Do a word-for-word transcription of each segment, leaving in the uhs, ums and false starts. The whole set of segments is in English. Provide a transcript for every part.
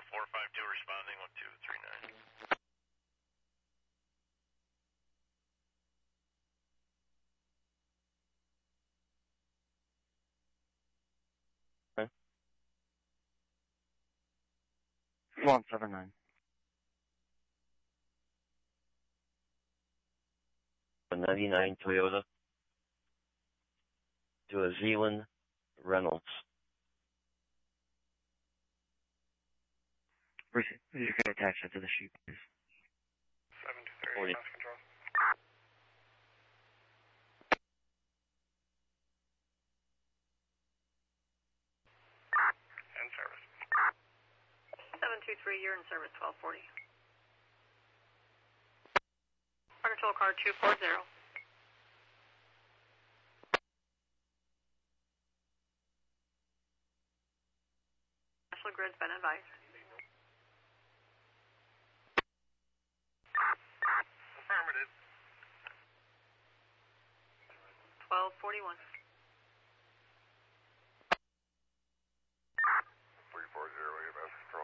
four five two responding, one two three nine. Okay. one seven nine. A ninety-nine Toyota to a Zealand Reynolds. Receive. You can attach that to the sheet, please. seven two three, mass control. In service. seven two three, you're in service, twelve forty. Fire control car two four zero. National Grid's been advised. Affirmative. twelve forty-one. three four zero, E M S control.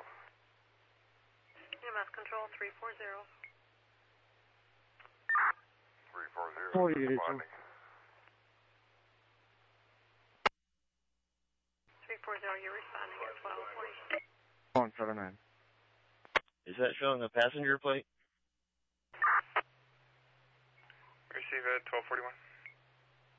E M S control three four zero. three four zero, forty-eight, responding. three four zero, you're responding at twelve forty. one seven nine. Is that showing a passenger plate? Receive at twelve forty-one.